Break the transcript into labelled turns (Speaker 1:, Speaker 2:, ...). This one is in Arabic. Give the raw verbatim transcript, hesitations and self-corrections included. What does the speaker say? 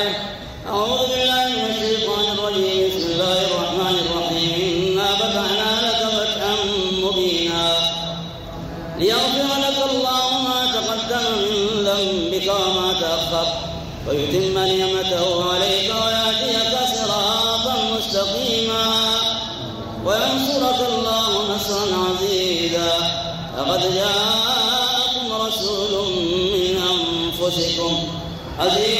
Speaker 1: أعوذ بالله من الشيطان الرجيم. بسم الله الرحمن الرحيم. إنا فتحنا لك فتحا مبينا ليغفر لك الله ما تقدم من ذنبك وما تأخر ويتم نعمته عليك ويهديك صراطا مستقيما وينصرك الله نصرا عزيزا. لقد جاءكم رسول من أنفسكم عزيز